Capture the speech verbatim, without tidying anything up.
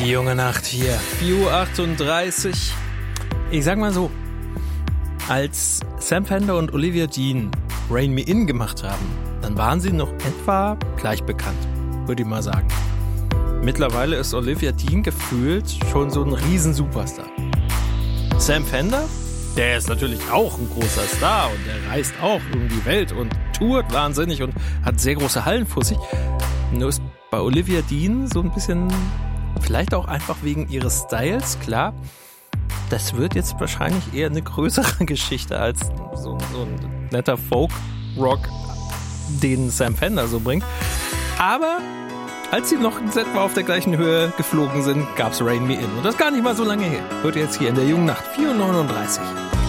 Die junge Nacht hier, vier Uhr achtunddreißig. Ich sag mal so, als Sam Fender und Olivia Dean Rein Me In gemacht haben, dann waren sie noch etwa gleich bekannt, würde ich mal sagen. Mittlerweile ist Olivia Dean gefühlt schon so ein Riesen-Superstar. Sam Fender, der ist natürlich auch ein großer Star und der reist auch um die Welt und tourt wahnsinnig und hat sehr große Hallen vor sich. Nur ist bei Olivia Dean so ein bisschen, vielleicht auch einfach wegen ihres Styles, klar, das wird jetzt wahrscheinlich eher eine größere Geschichte als so, so ein netter Folk-Rock, den Sam Fender so bringt. Aber als sie noch etwa auf der gleichen Höhe geflogen sind, gab's Rein Me In. Und das gar nicht mal so lange her. Hört ihr jetzt hier in der jungen Nacht, vier Uhr neununddreißig.